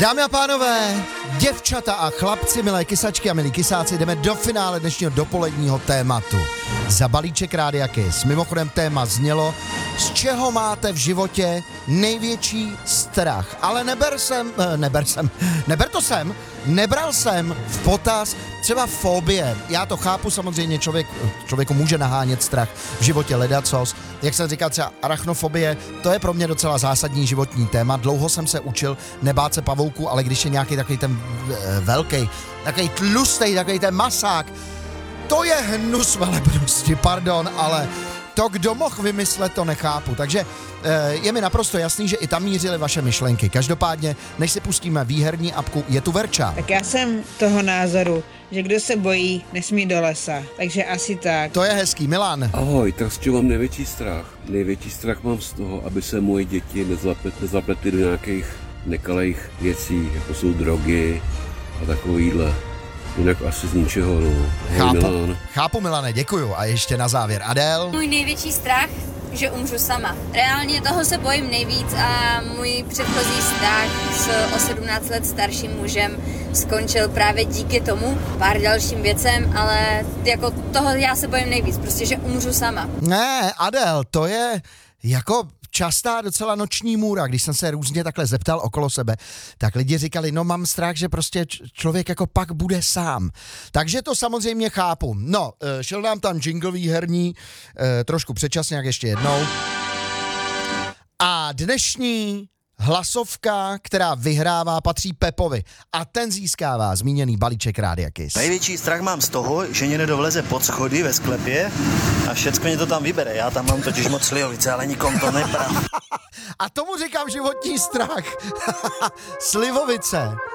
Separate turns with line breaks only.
Dámy a pánové, děvčata a chlapci, milé kysačky a milí kysáci, jdeme do finále dnešního dopoledního tématu. Za balíček Rádia Kiss. Mimochodem téma znělo, z čeho máte v životě největší strach. Ale nebral jsem v potaz třeba fobie. Já to chápu, samozřejmě člověku může nahánět strach v životě ledacos. Jak jsem říkal, třeba arachnofobie, to je pro mě docela zásadní životní téma. Dlouho jsem se učil nebát se pavouků, ale když je nějaký takový ten velký, takový tlustý, takový ten masák, to je hnus velebnosti, pardon, ale to, kdo mohl vymyslet, to nechápu. Takže je mi naprosto jasný, že i tam mířily vaše myšlenky. Každopádně, než si pustíme výherní apku, je tu Verča.
Tak já jsem toho názoru, že kdo se bojí, nesmí do lesa. Takže asi tak.
To je hezký. Milan.
Ahoj, tak z čeho mám největší strach? Největší strach mám z toho, aby se moje děti nezapletly do nějakých nekalých věcí, jako jsou drogy a takovýhle. Jinak asi z ničeho, no.
Chápu, Milane, děkuju. A ještě na závěr Adél.
Můj největší strach, že umřu sama. Reálně toho se bojím nejvíc a můj předchozí vztah s o 17 let starším mužem skončil právě díky tomu, pár dalším věcem, ale jako toho já se bojím nejvíc, prostě, že umřu sama.
Ne, Adél, to je jako častá docela noční můra. Když jsem se různě takhle zeptal okolo sebe, tak lidi říkali, no mám strach, že prostě člověk jako pak bude sám. Takže to samozřejmě chápu. No, šel nám tam jingle výherní, trošku předčasně, jak ještě jednou. A dnešní hlasovka, která vyhrává, patří Pepovi a ten získává zmíněný balíček Rádia Kiss.
Největší strach mám z toho, že někdo vleze pod schody ve sklepě a všecko mě to tam vybere. Já tam mám totiž moc slivovice, ale nikom to neprám.
A tomu říkám životní strach. Slivovice.